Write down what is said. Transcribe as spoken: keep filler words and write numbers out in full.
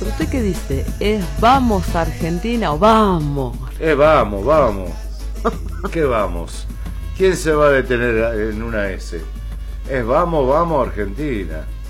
¿Pero usted qué dice? ¿Es vamos Argentina o vamos? Eh, vamos, vamos. ¿Qué vamos? ¿Quién se va a detener en una S? Es vamos, vamos Argentina.